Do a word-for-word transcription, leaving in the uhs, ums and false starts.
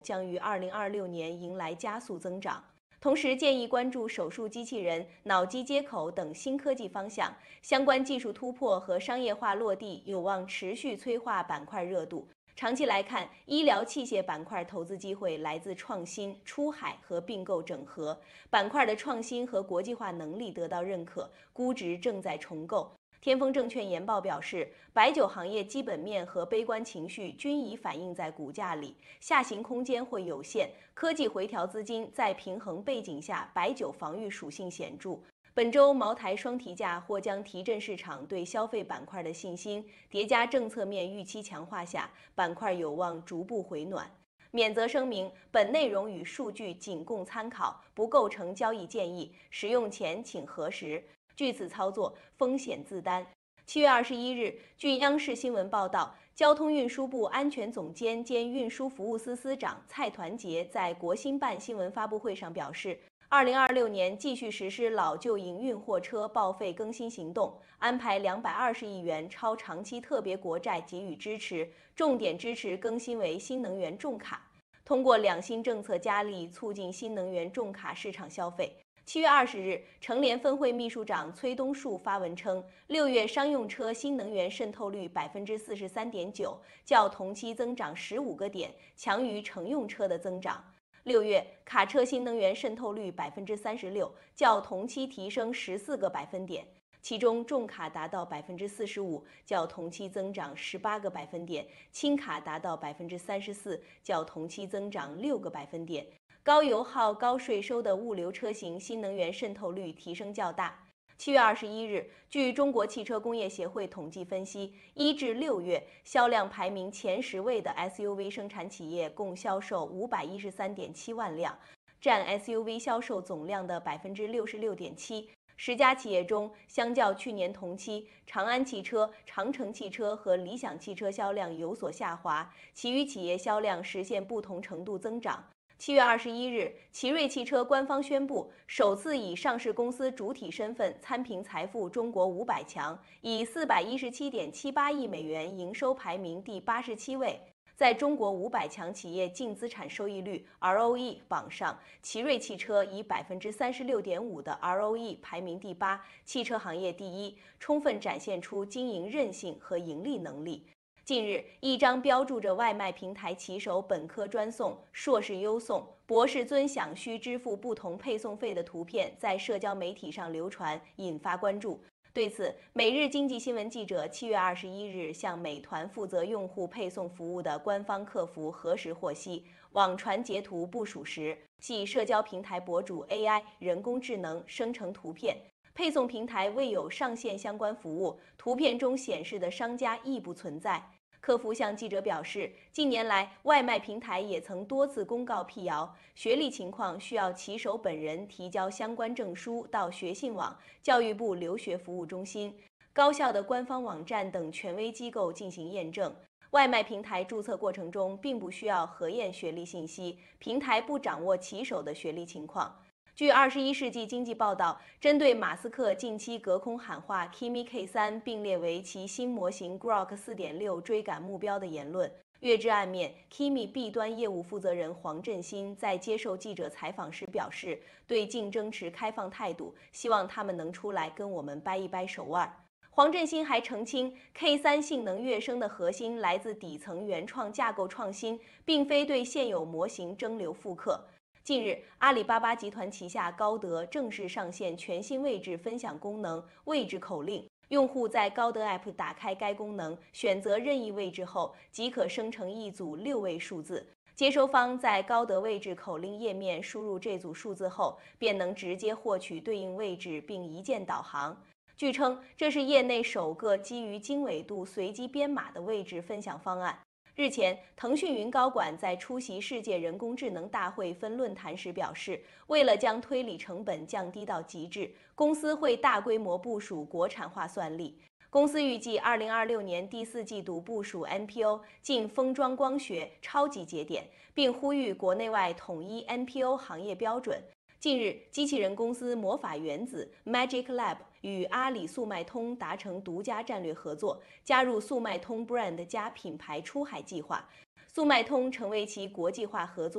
将于二零二六年迎来加速增长。同时建议关注手术机器人、脑机接口等新科技方向，相关技术突破和商业化落地有望持续催化板块热度。长期来看，医疗器械板块投资机会来自创新、出海和并购整合，板块的创新和国际化能力得到认可，估值正在重构。天风证券研报表示，白酒行业基本面和悲观情绪均已反映在股价里，下行空间会有限。科技回调资金在平衡背景下，白酒防御属性显著。本周茅台双提价或将提振市场对消费板块的信心，叠加政策面预期强化下，板块有望逐步回暖。免责声明：本内容与数据仅供参考，不构成交易建议，使用前请核实。据此操作，风险自担。七月二十一日，据央视新闻报道，交通运输部安全总监兼运输服务司司长蔡团结在国新办新闻发布会上表示，二零二六年继续实施老旧营运货车报废更新行动，安排两百二十亿元超长期特别国债给予支持，重点支持更新为新能源重卡，通过两新政策加力促进新能源重卡市场消费。七月二十日，成联分会秘书长崔东树发文称，六月商用车新能源渗透率百分之四十三点九，较同期增长十五个点，强于乘用车的增长。六月卡车新能源渗透率百分之三十六，较同期提升十四个百分点，其中重卡达到百分之四十五，较同期增长十八个百分点；轻卡达到百分之三十四，较同期增长六个百分点。高油耗、高税收的物流车型新能源渗透率提升较大。七月二十一日，据中国汽车工业协会统计分析，一至六月销量排名前十位的 S U V 生产企业共销售五百一十三点七万辆，占 S U V 销售总量的百分之六十六点七。十家企业中，相较去年同期，长安汽车、长城汽车和理想汽车销量有所下滑，其余企业销量实现不同程度增长。七月二十一日，奇瑞汽车官方宣布，首次以上市公司主体身份参评财富中国五百强，以四百一十七点七八亿美元营收排名第八十七位。在中国五百强企业净资产收益率 R O E 榜上，奇瑞汽车以百分之三十六点五的 R O E 排名第八，汽车行业第一，充分展现出经营韧性和盈利能力。近日，一张标注着外卖平台骑手本科专送、硕士优送、博士尊享需支付不同配送费的图片在社交媒体上流传，引发关注。对此，每日经济新闻记者七月二十一日向美团负责用户配送服务的官方客服核实获悉，网传截图不属实，系社交平台博主 A I 人工智能生成图片。配送平台未有上线相关服务，图片中显示的商家亦不存在。客服向记者表示，近年来外卖平台也曾多次公告辟谣，学历情况需要骑手本人提交相关证书到学信网、教育部留学服务中心、高校的官方网站等权威机构进行验证。外卖平台注册过程中并不需要核验学历信息，平台不掌握骑手的学历情况。据二十一世纪经济报道，针对马斯克近期隔空喊话 Kimi K 三并列为其新模型 Grok 四点六 追赶目标的言论，略知暗面。Kimi B 端业务负责人黄振兴在接受记者采访时表示，对竞争持开放态度，希望他们能出来跟我们掰一掰手腕。黄振兴还澄清 ，K 三 性能跃升的核心来自底层原创架构创新，并非对现有模型蒸馏复刻。近日，阿里巴巴集团旗下高德正式上线全新位置分享功能“位置口令”。用户在高德 App 打开该功能，选择任意位置后，即可生成一组六位数字。接收方在高德位置口令页面输入这组数字后，便能直接获取对应位置并一键导航。据称，这是业内首个基于经纬度随机编码的位置分享方案。日前，腾讯云高管在出席世界人工智能大会分论坛时表示，为了将推理成本降低到极致，公司会大规模部署国产化算力。公司预计二零二六年第四季度部署 N P O 进封装光学超级节点，并呼吁国内外统一 N P O 行业标准。近日，机器人公司魔法原子 Magic Lab 与阿里速卖通达成独家战略合作，加入速卖通 Brand 加品牌出海计划。 速脉通成为其国际化合作